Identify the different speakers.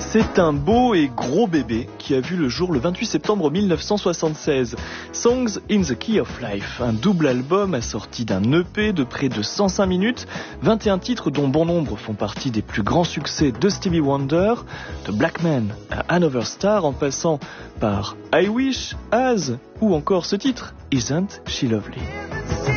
Speaker 1: C'est un beau et gros bébé qui a vu le jour le 28 septembre 1976. Songs in the Key of Life, un double album assorti d'un EP de près de 105 minutes, 21 titres dont bon nombre font partie des plus grands succès de Stevie Wonder, de Black Man à Another Star en passant par I Wish, As ou encore ce titre, Isn't She Lovely?